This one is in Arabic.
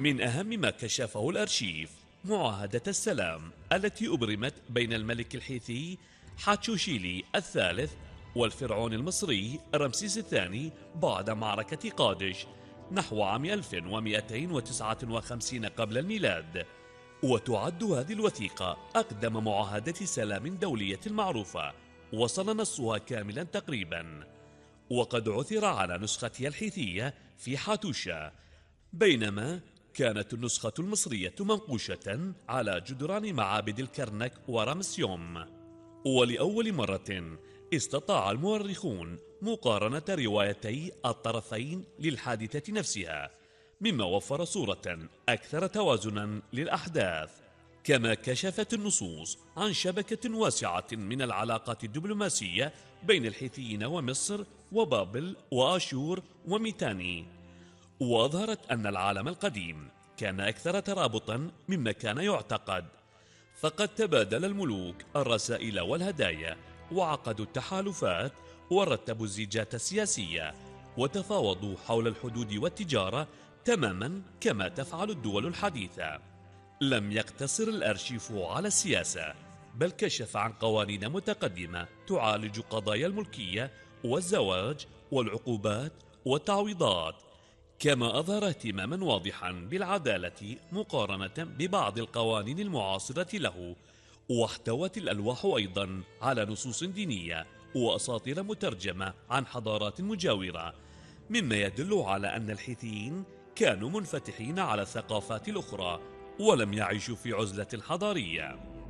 من أهم ما كشفه الأرشيف معاهدة السلام التي أبرمت بين الملك الحيثي حاتشوشيلي الثالث والفرعون المصري رمسيس الثاني بعد معركة قادش نحو عام 1259 قبل الميلاد. وتعد هذه الوثيقة أقدم معاهدة سلام دولية معروفة وصل نصها كاملا تقريبا، وقد عثر على نسختها الحيثية في حاتوشا، بينما كانت النسخة المصرية منقوشة على جدران معابد الكرنك ورمسيوم. ولأول مرة استطاع المؤرخون مقارنة روايتي الطرفين للحادثة نفسها، مما وفر صورة أكثر توازنا للأحداث. كما كشفت النصوص عن شبكة واسعة من العلاقات الدبلوماسية بين الحيثيين ومصر وبابل وآشور وميتاني، وأظهرت أن العالم القديم كان أكثر ترابطا مما كان يعتقد، فقد تبادل الملوك الرسائل والهدايا وعقدوا التحالفات ورتبوا الزيجات السياسية وتفاوضوا حول الحدود والتجارة تماما كما تفعل الدول الحديثة. لم يقتصر الأرشيف على السياسة، بل كشف عن قوانين متقدمة تعالج قضايا الملكية والزواج والعقوبات والتعويضات، كما أظهر اهتماما واضحا بالعدالة مقارنة ببعض القوانين المعاصرة له. واحتوت الألواح أيضا على نصوص دينية وأساطير مترجمة عن حضارات مجاورة، مما يدل على أن الحيثيين كانوا منفتحين على الثقافات الأخرى ولم يعيشوا في عزلة حضارية.